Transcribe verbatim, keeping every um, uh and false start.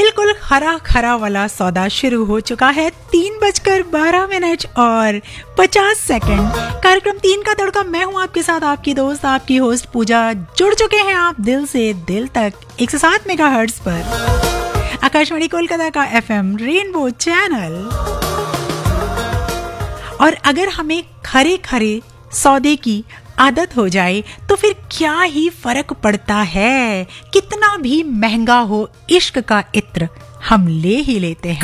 बिल्कुल खरा खरा वाला सौदा शुरू हो चुका है। तीन बजकर बारह मिनट और पचास सेकंड। कार्यक्रम तीन का तड़का, मैं हूं आपके साथ आपकी दोस्त आपकी होस्ट पूजा। जुड़ चुके हैं आप दिल से दिल तक एक सौ सात मेगाहर्ट्ज पर आकाशवाणी कोलकाता का एफएम रेनबो चैनल। और अगर हमें खरे खरे सौदे की आदत हो जाए तो फिर क्या ही फर्क पड़ता है, कितना भी महंगा हो इश्क का इत्र हम ले ही लेते हैं।